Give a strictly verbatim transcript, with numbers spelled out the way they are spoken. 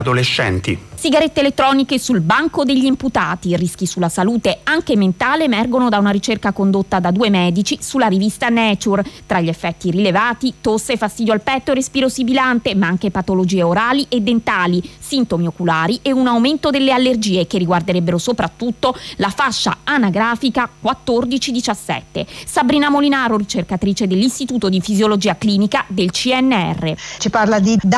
adolescenti. Sigarette elettroniche sul banco degli imputati, rischi sulla salute anche mentale emergono da una ricerca condotta da due medici sulla rivista Nature. Tra gli effetti rilevati, tosse, fastidio al petto e respiro sibilante, ma anche patologie orali e dentali, sintomi oculari e un aumento delle allergie che riguarderebbero soprattutto la fascia anagrafica quattordici diciassette. Sabrina Molinaro, ricercatrice dell'Istituto di Fisiologia Clinica del C N R. Ci parla di